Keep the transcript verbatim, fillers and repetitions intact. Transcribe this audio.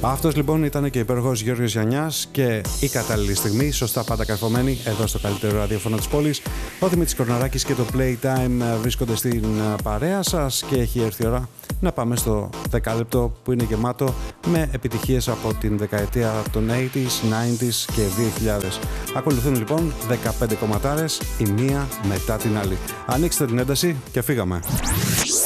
Αυτός λοιπόν ήταν και υπέροχος Γιώργος Γιαννιάς και η κατάλληλη στιγμή, σωστά πάντα καρφωμένη, εδώ στο καλύτερο ραδιόφωνο της πόλης. Ο Δημήτρης Κορναράκης και το Playtime βρίσκονται στην παρέα σας και έχει έρθει η ώρα να πάμε στο δεκάλεπτο που είναι γεμάτο με επιτυχίες από την δεκαετία των ογδόντα, ενενήντα και δύο χιλιάδες. Ακολουθούν λοιπόν δεκαπέντε κομματάρες, η μία μετά την άλλη. Ανοίξτε την ένταση και φύγαμε.